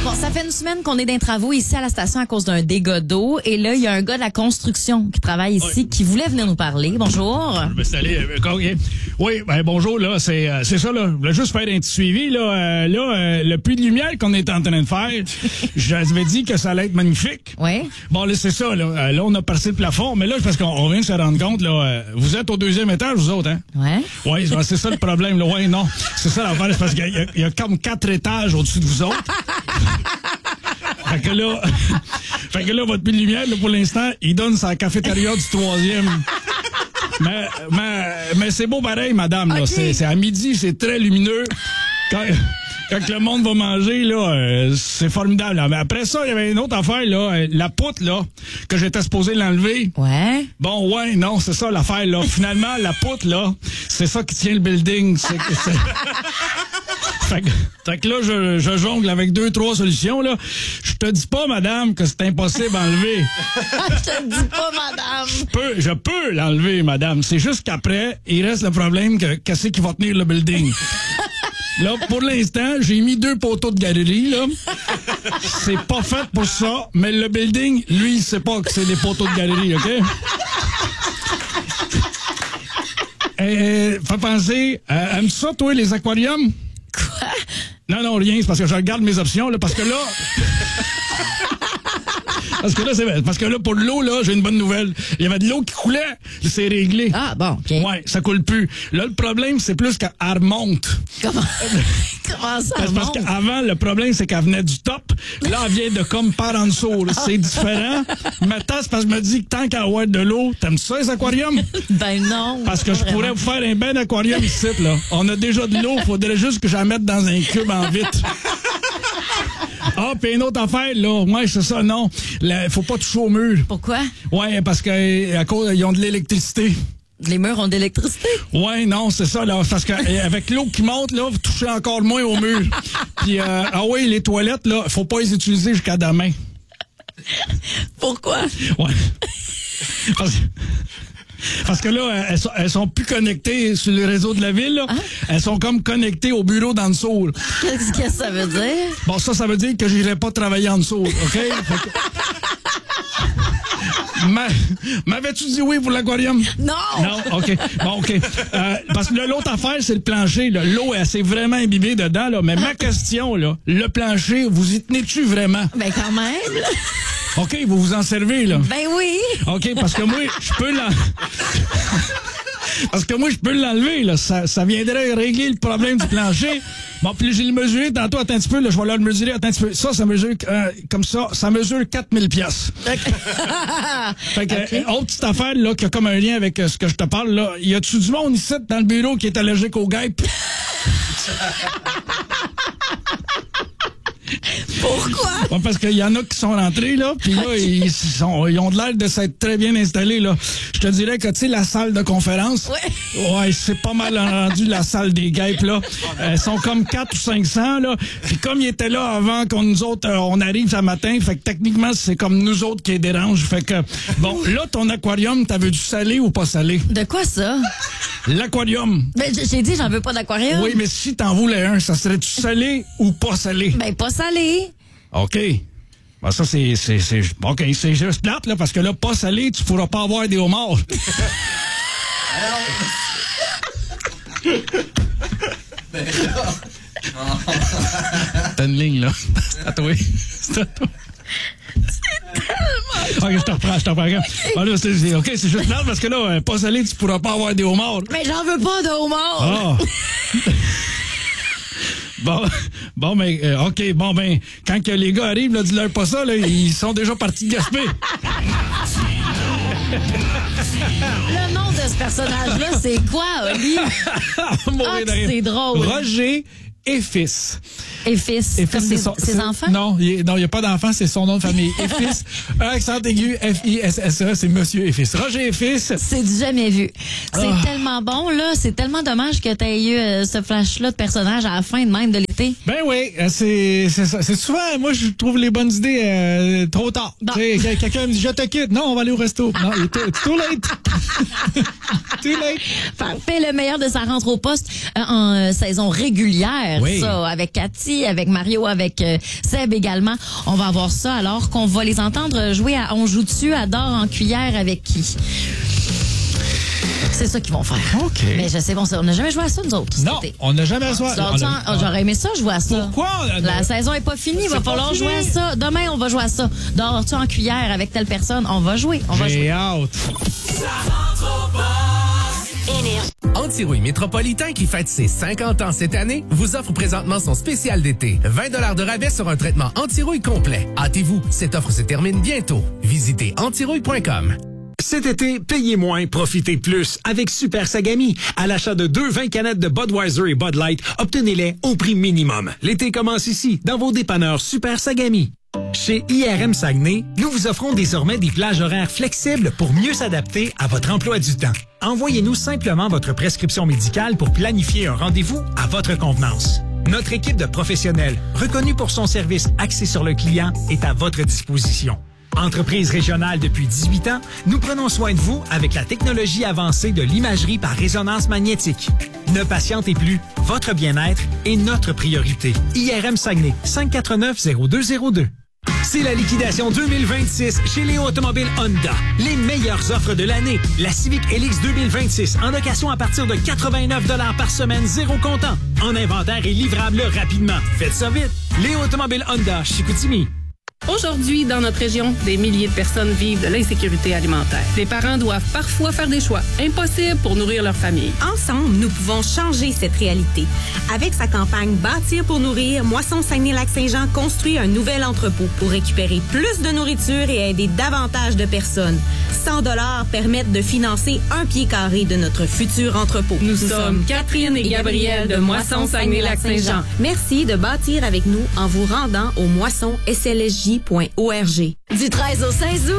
Bon, ça fait une semaine qu'on est dans les travaux ici à la station à cause d'un dégât d'eau. Et là, il y a un gars de la construction qui travaille ici qui voulait venir nous parler. Bonjour. Je vais m'installer. Oui, ben bonjour, là, c'est ça, là. Je voulais juste faire un petit suivi, là. Le puits de lumière qu'on est en train de faire, je vous avais dit que ça allait être magnifique. Oui. Bon, là, c'est ça, là. Là, on a percé le plafond, mais là, c'est parce qu'on vient de se rendre compte, là. Vous êtes au 2e étage, vous autres, hein? Ouais. Oui, c'est ça le problème, là. Oui, non. C'est ça l'affaire, c'est parce qu'il y a comme 4 étages au-dessus de vous autres. Fait que là, votre puits de lumière, là, pour l'instant, il donne sa cafétéria du 3e. Mais c'est beau pareil, madame, là. Okay. C'est à midi, c'est très lumineux. Quand le monde va manger, là, c'est formidable. Là. Mais après ça, il y avait une autre affaire, là. La poutre, là, que j'étais supposé l'enlever. Ouais. Bon, ouais, non, c'est ça l'affaire, là. Finalement, la poutre, là, c'est ça qui tient le building. Fait que là, je jongle avec 2-3 solutions, là. Je te dis pas, madame, que c'est impossible à enlever. Je te dis pas, madame. Je peux l'enlever, madame. C'est juste qu'après, il reste le problème qu'est-ce qui va tenir le building. Là, pour l'instant, j'ai mis 2 poteaux de galerie, là. C'est pas fait pour ça, mais le building, lui, il sait pas que c'est des poteaux de galerie, OK? Fais penser, aimes-tu ça, toi, les aquariums? Quoi? Non, rien, c'est parce que je regarde mes options, là, parce que là, pour l'eau, là, j'ai une bonne nouvelle. Il y avait de l'eau qui coulait, c'est réglé. Ah, bon, OK. Ouais, ça coule plus. Là, le problème, c'est plus qu'elle remonte. Comment ça Parce remonte? qu'avant, le problème, c'est qu'elle venait du top. Là, elle vient de comme par en dessous. C'est différent. Maintenant, c'est parce que je me dis que tant qu'à avoir de l'eau, t'aimes ça, les aquariums? Ben non. Parce que je pourrais vous faire un ben aquarium ici, là. On a déjà de l'eau, faudrait juste que je la mette dans un cube en vitre. Ah, puis une autre affaire, là. Ouais, c'est ça, non. Faut pas toucher au mur. Pourquoi? Ouais, parce qu'à cause, ils ont de l'électricité. Les murs ont de l'électricité? Ouais, non, c'est ça, là. Parce qu'avec l'eau qui monte, là, vous touchez encore moins au mur. Puis, oui, les toilettes, là, faut pas les utiliser jusqu'à demain. Pourquoi? Ouais. Parce que là, elles sont plus connectées sur le réseau de la ville, là. Hein? Elles sont comme connectées au bureau d'en dessous. Qu'est-ce que ça veut dire? Bon, ça veut dire que j'irai pas travailler en dessous, OK? M'avais-tu dit oui pour l'aquarium? Non! Non? OK. Bon, OK. Parce que l'autre affaire, c'est le plancher. Là. L'eau, elle s'est vraiment imbibée dedans. Là. Mais ma question, là, le plancher, vous y tenez-tu vraiment? Ben quand même. OK, vous vous en servez, là? Ben oui. OK, parce que moi, je peux je peux l'enlever, là. Ça viendrait régler le problème du plancher. Bon, puis j'ai le mesuré tantôt, attends un petit peu, là, je vais le mesurer, attends un petit peu. Ça mesure, comme ça mesure 4000 piastres. Fait que, okay. Autre petite affaire, là, qui a comme un lien avec ce que je te parle, là. Y a-tu du monde ici, dans le bureau, qui est allergique aux guêpes? Pourquoi? Bon, parce qu'il y en a qui sont rentrés, là, puis là, ils ont de l'air de s'être très bien installés, là. Je te dirais que, tu sais, la salle de conférence, ouais, c'est pas mal rendu la salle des guêpes, là. Elles sont comme 400 ou 500, là. Puis comme ils étaient là avant qu'on nous autres, on arrive ce matin, fait que techniquement, c'est comme nous autres qui les dérangent. Fait que, bon, là, ton aquarium, t'avais du salé ou pas salé? De quoi ça? L'aquarium. Ben, j'ai dit, j'en veux pas d'aquarium. Oui, mais si t'en voulais un, ça serait-tu salé ou pas salé? Ben, pas salé. OK. Ben ça, c'est OK, c'est juste plate, là, parce que là, pas salé, tu pourras pas avoir des homards. T'as une ligne, là. C'est à toi. C'est à toi. OK, je te reprends. Okay. Bon, là, OK, c'est juste plate, parce que là, pas salé, tu pourras pas avoir des homards. Mais j'en veux pas de homards. Ah. Bon, mais, OK, quand que les gars arrivent, là, dis-leur pas ça, là, ils sont déjà partis de Gaspé. Le nom de ce personnage-là, c'est quoi, Oli? C'est drôle. Roger et fils. Et fils, comme ses enfants? Non, il n'y a pas d'enfants, c'est son nom de famille. Et fils, accent aigu, F-I-S-S-E, c'est monsieur et fils. Roger et fils. C'est du jamais vu. C'est tellement bon, là. C'est tellement dommage que tu aies eu ce flash-là de personnage à la fin de même de respecter. Ben oui, c'est ça. C'est souvent, moi, je trouve les bonnes idées trop tard. Bon. Quelqu'un me dit, je te quitte. Non, on va aller au resto. Non, it's too late. Too late. Parfait, le meilleur de sa rentre au poste en saison régulière. Oui. Ça, avec Cathy, avec Mario, avec Seb également. On va avoir ça alors qu'on va les entendre jouer à On joue dessus, à Dors en cuillère avec qui? C'est ça qu'ils vont faire. OK. Mais je sais, bon, on n'a jamais joué à ça, nous autres. Non, on n'a jamais joué. J'aurais aimé ça, jouer à ça. Pourquoi? La saison est pas finie, il va falloir jouer à ça. Demain, on va jouer à ça. Dors-tu en cuillère avec telle personne? On va jouer. J'ai hâte. Antirouille Métropolitain, qui fête ses 50 ans cette année, vous offre présentement son spécial d'été. 20 $ de rabais sur un traitement anti-rouille complet. Hâtez-vous, cette offre se termine bientôt. Visitez antirouille.com. Cet été, payez moins, profitez plus avec Super Sagami. À l'achat de 2 20 canettes de Budweiser et Bud Light, obtenez-les au prix minimum. L'été commence ici, dans vos dépanneurs Super Sagami. Chez IRM Saguenay, nous vous offrons désormais des plages horaires flexibles pour mieux s'adapter à votre emploi du temps. Envoyez-nous simplement votre prescription médicale pour planifier un rendez-vous à votre convenance. Notre équipe de professionnels, reconnue pour son service axé sur le client, est à votre disposition. Entreprise régionale depuis 18 ans, nous prenons soin de vous avec la technologie avancée de l'imagerie par résonance magnétique. Ne patientez plus, votre bien-être est notre priorité. IRM Saguenay, 549-0202. C'est la liquidation 2026 chez Léo Automobile Honda. Les meilleures offres de l'année. La Civic Helix 2026 en location à partir de 89 $ par semaine, zéro comptant. En inventaire et livrable rapidement. Faites ça vite. Léo Automobile Honda, Chicoutimi. Aujourd'hui, dans notre région, des milliers de personnes vivent de l'insécurité alimentaire. Les parents doivent parfois faire des choix impossibles pour nourrir leur famille. Ensemble, nous pouvons changer cette réalité. Avec sa campagne Bâtir pour nourrir, Moisson Saguenay-Lac-Saint-Jean construit un nouvel entrepôt pour récupérer plus de nourriture et aider davantage de personnes. 100 $ permettent de financer un pied carré de notre futur entrepôt. Nous sommes Catherine et Gabriel de Moisson Saguenay-Lac-Saint-Jean. Merci de bâtir avec nous en vous rendant au moissonslsj.org. Du 13 au 16 août,